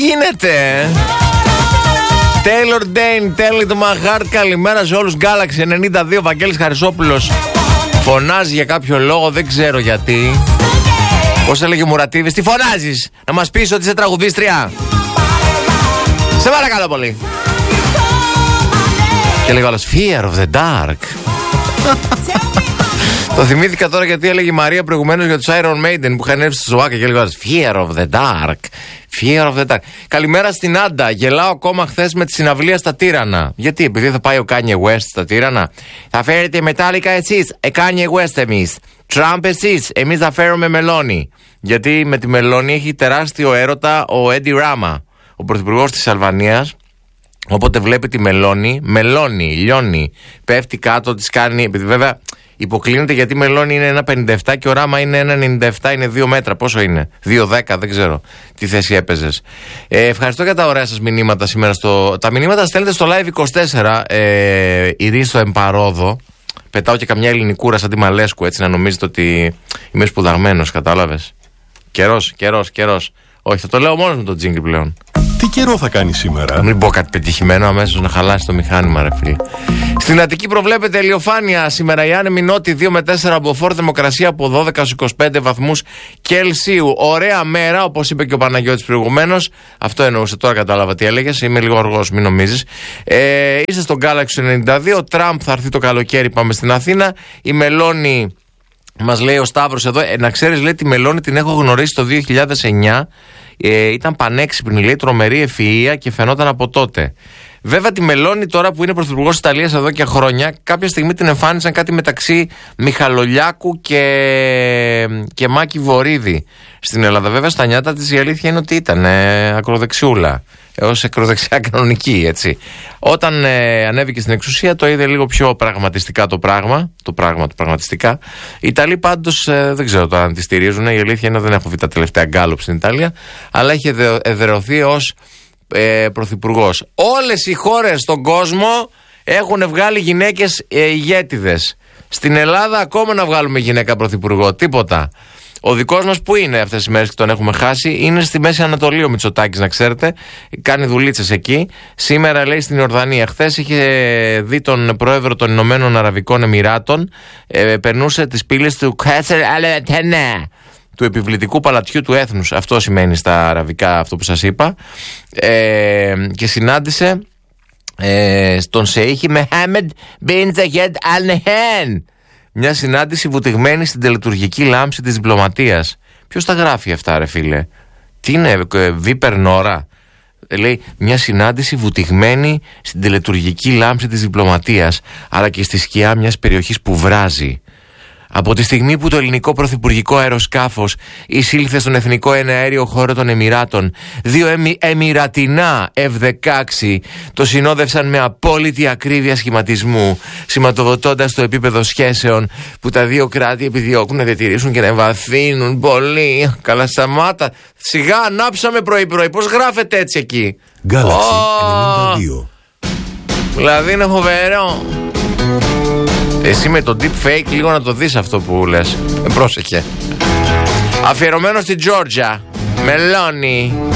γίνεται? Taylor Dane, Tell It To My Heart. Καλημέρα σε όλους. Galaxy 92, Βαγγέλης Χαρισόπουλος φωνάζει για κάποιο λόγο, δεν ξέρω γιατί. Πώς έλεγε ο Μουρατίδης, τι φωνάζεις? Να μας πεις ότι είσαι τραγουδίστρια? Σε παρακαλώ πολύ. Και λέγω άλλος, Fear of the Dark. Το θυμήθηκα τώρα γιατί έλεγε η Μαρία προηγουμένως για τους Iron Maiden που είχαν έρθει στο Σουάκα και έλεγε Fear of the Dark. Fear of the Dark. Καλημέρα στην Άντα. Γελάω ακόμα χθες με τη συναυλία στα Τύρανα. Γιατί, επειδή θα πάει ο Kanye West στα Τύρανα? Θα φέρετε Metallica εσείς, Kanye West εμείς. Trump εσείς, εμείς θα φέρουμε Μελώνη. Γιατί με τη Μελώνη έχει τεράστιο έρωτα ο Eddie Rama, ο πρωθυπουργός της Αλβανίας. Όποτε βλέπει τη Μελώνη, λιώνει, πέφτει κάτω, της κάνει. Επειδή βέβαια υποκλίνεται γιατί η Μελώνη είναι 1,57 και ο Ράμα είναι 1,97, είναι 2 μέτρα. Πόσο είναι? 2,10, δεν ξέρω τι θέση έπαιζες. Ευχαριστώ για τα ωραία σας μηνύματα σήμερα. Τα μηνύματα στέλνετε στο Live24, Ειρή στο Εμπαρόδο. Πετάω και καμιά ελληνικούρα σαν τη Μαλέσκου, έτσι να νομίζετε ότι είμαι σπουδαγμένος, κατάλαβες. Καιρός. Όχι, θα το λέω μόνος με τον τζίνγκλ πλέον. Τι καιρό θα κάνει σήμερα? Μην πω κάτι πετυχημένο αμέσως να χαλάσει το μηχάνημα, ρε φίλε. Στην Αττική προβλέπεται ηλιοφάνεια σήμερα. Η άνεμη νότη 2 με 4 μποφόρ, θερμοκρασία από 12 στους 25 βαθμούς Κελσίου. Ωραία μέρα, όπως είπε και ο Παναγιώτης προηγουμένως. Αυτό εννοούσε, τώρα κατάλαβα τι έλεγες. Είμαι λίγο αργός, μην νομίζεις. Είστε στον Galaxy 92. Τραμπ θα έρθει το καλοκαίρι, πάμε στην Αθήνα. Η Μελώνη. Μας λέει ο Σταύρος εδώ, να ξέρεις, λέει, τη Μελώνη την έχω γνωρίσει το 2009. Ήταν πανέξυπνη, λέει, τρομερή ευφυΐα και φαινόταν από τότε. Βέβαια τη Μελώνη τώρα που είναι πρωθυπουργός της Ιταλίας εδώ και χρόνια, κάποια στιγμή την εμφάνισαν κάτι μεταξύ Μιχαλολιάκου και Μάκη Βορίδη στην Ελλάδα. Βέβαια στα νιάτα της η αλήθεια είναι ότι ήταν ακροδεξιούλα, ως ακροδεξιά κανονική, έτσι. Όταν ανέβηκε στην εξουσία το είδε λίγο πιο πραγματιστικά το πραγματιστικά. Οι Ιταλοί πάντως δεν ξέρω τώρα αν τη στηρίζουν, η αλήθεια είναι ότι δεν έχω δει τα τελευταία γκάλωπ στην Ιταλία, αλλά έχει εδραιωθεί ως πρωθυπουργός. Όλες οι χώρες στον κόσμο έχουν βγάλει γυναίκες ηγέτιδες. Στην Ελλάδα ακόμα να βγάλουμε γυναίκα πρωθυπουργό, τίποτα. Ο δικός μας που είναι αυτές τις μέρες και τον έχουμε χάσει? Είναι στη Μέση Ανατολή ο Μητσοτάκης, να ξέρετε. Κάνει δουλίτσες εκεί. Σήμερα λέει στην Ιορδανία. Χθες είχε δει τον πρόεδρο των Ηνωμένων Αραβικών Εμιράτων. Περνούσε τις πύλες του Κέσσερ Αλετενέ, του επιβλητικού παλατιού του έθνους. Αυτό σημαίνει στα αραβικά αυτό που σας είπα. Και συνάντησε στον Σεΐχη Μεχάμεντ Μπιν Ζαγέντ Αλ Νεχέν. Μια συνάντηση βουτυγμένη στην τελετουργική λάμψη της διπλωματίας. Ποιος τα γράφει αυτά, ρε φίλε? Τι είναι, Βίπερ Νόρα? Λέει μια συνάντηση βουτυγμένη στην τελετουργική λάμψη της διπλωματίας, αλλά και στη σκιά μιας περιοχής που βράζει. Από τη στιγμή που το ελληνικό πρωθυπουργικό αεροσκάφος εισήλθε στον εθνικό εναέριο χώρο των Εμιράτων, 2 εμιρατινά F-16 το συνόδευσαν με απόλυτη ακρίβεια σχηματισμού, σηματοδοτώντας το επίπεδο σχέσεων που τα δύο κράτη επιδιώκουν να διατηρήσουν και να εμβαθύνουν πολύ. Καλά, σταμάτα. Σιγά, ανάψαμε πρωί-πρωί. Πώς γράφετε έτσι εκεί? Galaxy 92. Δηλαδή είναι φοβερό. Εσύ με το deepfake λίγο να το δεις αυτό που λες. Πρόσεχε. Αφιερωμένο στη Τζόρτζια Μελώνη.